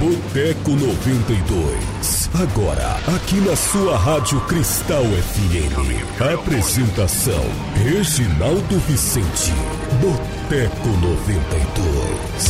Boteco 92. Agora, aqui na sua Rádio Cristal FM. Apresentação: Reginaldo Vicente. Boteco 92.